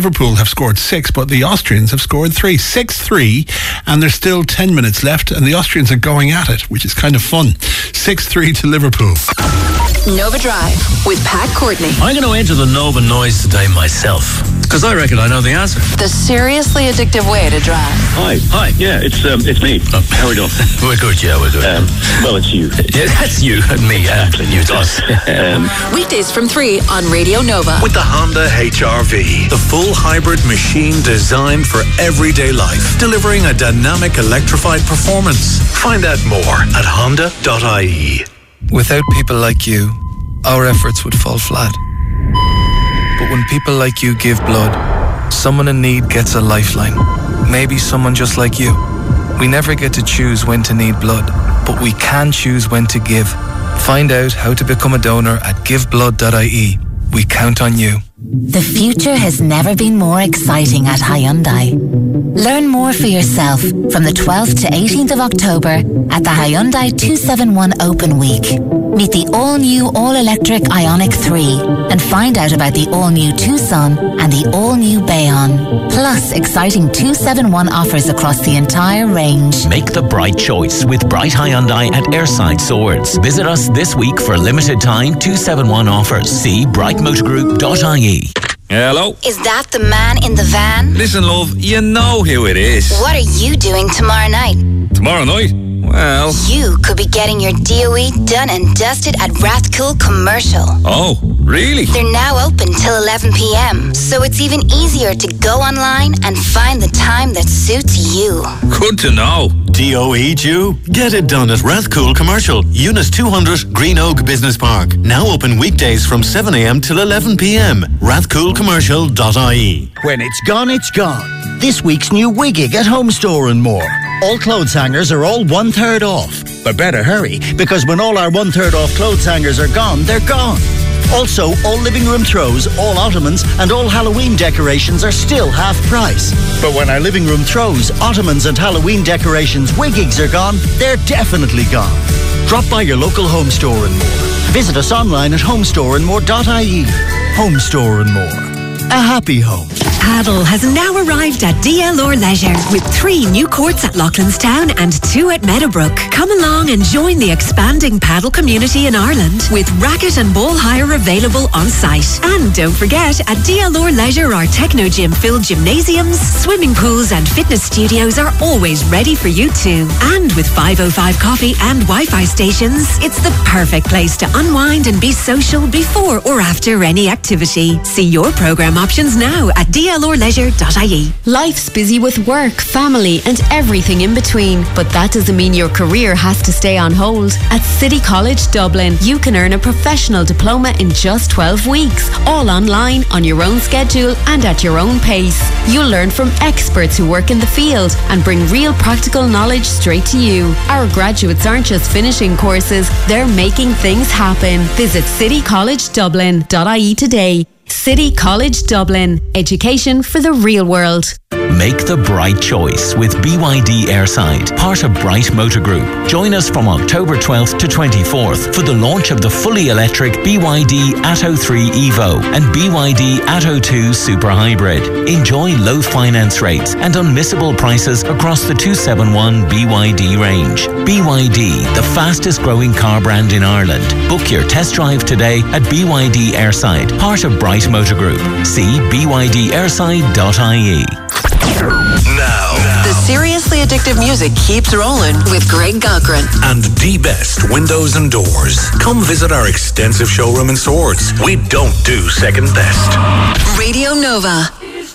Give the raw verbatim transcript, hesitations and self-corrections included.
Liverpool have scored six, but the Austrians have scored three. six three, and there's still ten minutes left, and the Austrians are going at it, which is kind of fun. six three to Liverpool. Nova Drive with Pat Courtney. I'm going to enter the Nova noise today myself, because I reckon I know the answer. The seriously addictive way to drive. Hi, hi, yeah, it's um, it's me. Oh. How are we doing? We're good, yeah, we're good. Um, well, it's you. Yeah, that's you and me, exactly. You, it's us. um, Weekdays from three on Radio Nova. With the Honda H R V, the full hybrid machine designed for everyday life, delivering a dynamic electrified performance. Find out more at honda dot I E. Without people like you, our efforts would fall flat. But when people like you give blood, someone in need gets a lifeline. Maybe someone just like you. We never get to choose when to need blood, but we can choose when to give. Find out how to become a donor at give blood dot I E. We count on you. The future has never been more exciting at Hyundai. Learn more for yourself from the twelfth to eighteenth of October at the Hyundai two seventy-one Open Week. Meet the all-new all-electric Ioniq three and find out about the all-new Tucson and the all-new Bayon. Plus, exciting two seventy-one offers across the entire range. Make the bright choice with Bright Hyundai at Airside Swords. Visit us this week for limited time two seventy-one offers. See bright motor group dot I E. Hello? Is that the man in the van? Listen, love, you know who it is. What are you doing tomorrow night? Tomorrow night? Well... You could be getting your D O E done and dusted at Rathcoole Commercial. Oh, really? They're now open till eleven p.m, so it's even easier to go online and find the time that suits you. Good to know. D O E due? Get it done at Rathcoole Commercial, Unit two hundred, Green Oak Business Park. Now open weekdays from seven a.m. till eleven p.m. rathcoole commercial dot I E. When it's gone, it's gone. This week's new Wiggig at Home Store and More. All clothes hangers are all one-third off. But better hurry, because when all our one-third off clothes hangers are gone, they're gone. Also, all living room throws, all ottomans, and all Halloween decorations are still half price. But when our living room throws, ottomans, and Halloween decorations Wiggigs are gone, they're definitely gone. Drop by your local Home Store and More. Visit us online at home store and more dot I E. Home Store and More. A happy home. Paddle has now arrived at D L R Leisure with three new courts at Loughlinstown and two at Meadowbrook. Come along and join the expanding paddle community in Ireland with racket and ball hire available on site. And don't forget, at D L R Leisure, our techno gym filled gymnasiums, swimming pools and fitness studios are always ready for you too. And with five oh five coffee and Wi-Fi stations, it's the perfect place to unwind and be social before or after any activity. See your programme options now at D L R leisure dot I E. Life's busy with work, family and everything in between, but that doesn't mean your career has to stay on hold. At City College Dublin, you can earn a professional diploma in just twelve weeks, all online, on your own schedule and at your own pace. You'll learn from experts who work in the field and bring real practical knowledge straight to you. Our graduates aren't just finishing courses, they're making things happen. Visit city college dublin dot I E today. City College Dublin. Education for the real world. Make the bright choice with B Y D Airside, part of Bright Motor Group. Join us from October twelfth to twenty-fourth for the launch of the fully electric B Y D Atto three Evo and B Y D Atto two Super Hybrid. Enjoy low finance rates and unmissable prices across the two seventy-one B Y D range. B Y D, the fastest growing car brand in Ireland. Book your test drive today at B Y D Airside, part of Bright Motor Group. See b y d airside dot I E. Now, the seriously addictive music keeps rolling with Greg Cochran and D-Best Windows and Doors. Come visit our extensive showroom in Swords. We don't do second best. Radio Nova.